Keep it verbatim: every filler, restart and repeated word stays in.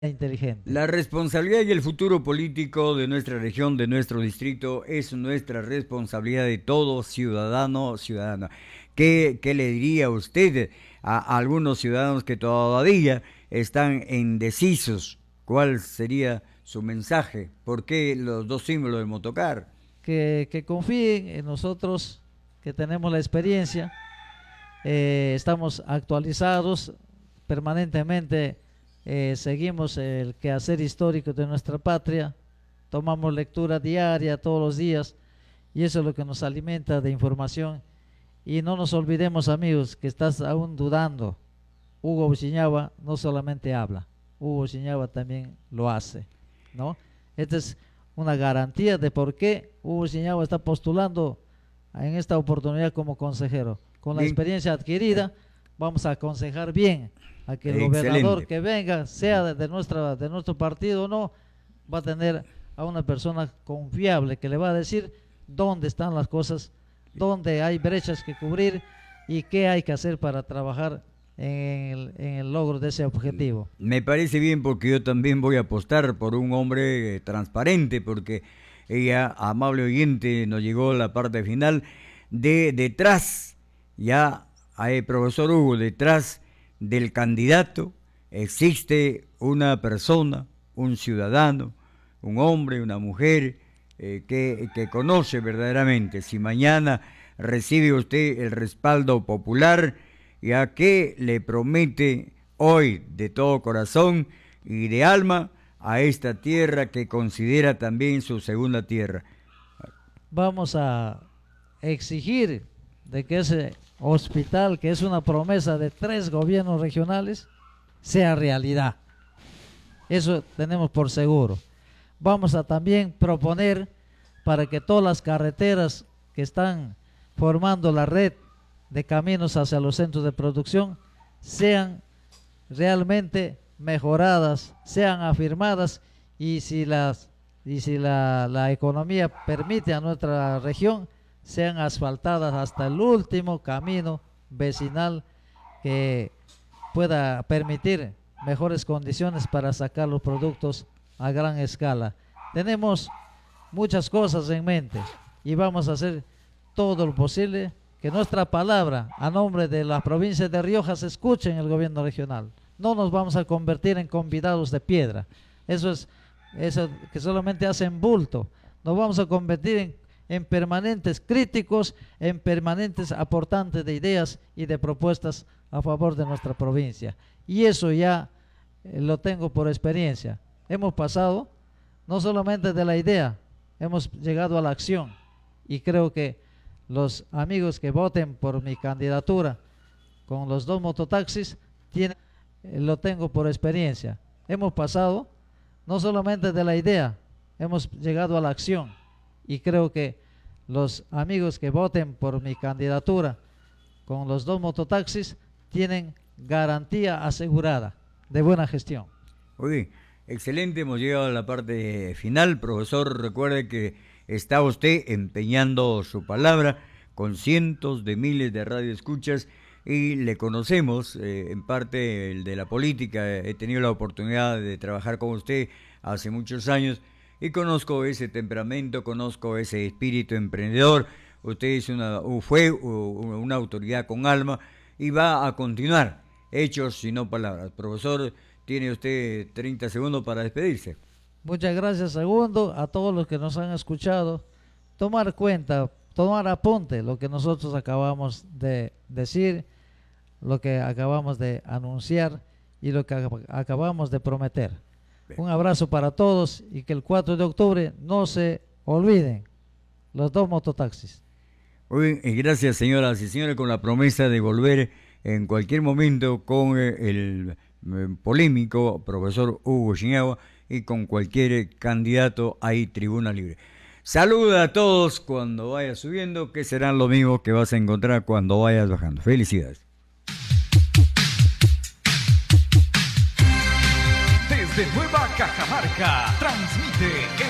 inteligente. La responsabilidad y el futuro político de nuestra región, de nuestro distrito, es nuestra responsabilidad de todo ciudadano, ciudadana. ¿Qué, qué le diría usted a, a algunos ciudadanos que todavía están indecisos? ¿Cuál sería su mensaje? ¿Por qué los dos símbolos del motocar? Que, que confíen en nosotros, que tenemos la experiencia, eh, estamos actualizados permanentemente. Eh, seguimos el quehacer histórico de nuestra patria, tomamos lectura diaria todos los días y eso es lo que nos alimenta de información. Y no nos olvidemos, amigos, que estás aún dudando. Hugo Bushiñagua no solamente habla, Hugo Bushiñagua también lo hace, ¿no? Esta es una garantía de por qué Hugo Bushiñagua está postulando en esta oportunidad como consejero. Con la Bien. experiencia adquirida vamos a aconsejar bien a que el Excelente. gobernador que venga, sea de, de, nuestra, de nuestro partido o no, va a tener a una persona confiable que le va a decir dónde están las cosas, dónde hay brechas que cubrir y qué hay que hacer para trabajar en el, en el logro de ese objetivo. Me parece bien, porque yo también voy a apostar por un hombre eh, transparente, porque ella, amable oyente, nos llegó la parte final de detrás, ya hay profesor Hugo, detrás del candidato existe una persona, un ciudadano, un hombre, una mujer eh, que, que conoce verdaderamente. Si mañana recibe usted el respaldo popular, ya que le promete hoy de todo corazón y de alma a esta tierra que considera también su segunda tierra. Vamos a exigir de que ese hospital, que es una promesa de tres gobiernos regionales, sea realidad. Eso tenemos por seguro. Vamos a también proponer para que todas las carreteras que están formando la red de caminos hacia los centros de producción sean realmente mejoradas, sean afirmadas, y si las y si la, la economía permite a nuestra región, sean asfaltadas hasta el último camino vecinal que pueda permitir mejores condiciones para sacar los productos a gran escala. Tenemos muchas cosas en mente y vamos a hacer todo lo posible que nuestra palabra a nombre de la provincia de Rioja se escuche en el gobierno regional. No nos vamos a convertir en convidados de piedra, eso es eso que solamente hacen bulto. Nos vamos a convertir en en permanentes críticos, en permanentes aportantes de ideas y de propuestas a favor de nuestra provincia. Y eso ya eh, lo tengo por experiencia. Hemos pasado no solamente de la idea, hemos llegado a la acción. Y creo que los amigos que voten por mi candidatura con los dos mototaxis, tienen, eh, lo tengo por experiencia. Hemos pasado no solamente de la idea, hemos llegado a la acción. Y creo que los amigos que voten por mi candidatura con los dos mototaxis tienen garantía asegurada de buena gestión. Muy excelente, hemos llegado a la parte final. Profesor, recuerde que está usted empeñando su palabra con cientos de miles de radioescuchas y le conocemos eh, en parte el de la política. He tenido la oportunidad de trabajar con usted hace muchos años y conozco ese temperamento, conozco ese espíritu emprendedor. Usted es una, fue una autoridad con alma y va a continuar, hechos y no palabras. Profesor, tiene usted treinta segundos para despedirse. Muchas gracias, Segundo, a todos los que nos han escuchado. Tomar cuenta, tomar apunte lo que nosotros acabamos de decir, lo que acabamos de anunciar y lo que acabamos de prometer. Un abrazo para todos y que el cuatro de octubre no se olviden los dos mototaxis. Muy bien, y gracias, señoras y señores, con la promesa de volver en cualquier momento con el polémico profesor Hugo Bushiñagua y con cualquier candidato ahí, tribuna libre. Saluda a todos cuando vayas subiendo, que serán lo mismo que vas a encontrar cuando vayas bajando. Felicidades. Desde Nueva Cajamarca, transmite